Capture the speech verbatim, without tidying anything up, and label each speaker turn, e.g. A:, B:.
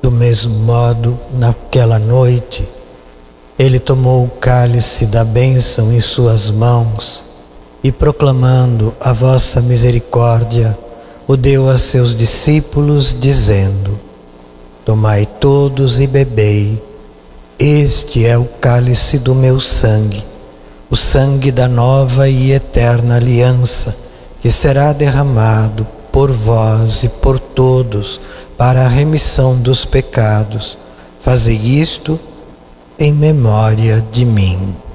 A: Do mesmo modo, naquela noite, ele tomou o cálice da bênção em suas mãos e, proclamando a vossa misericórdia, o deu a seus discípulos, dizendo: tomai todos e bebei, este é o cálice do meu sangue, o sangue da nova e eterna aliança, que será derramado por vós e por todos para a remissão dos pecados. Fazei isto em memória de mim.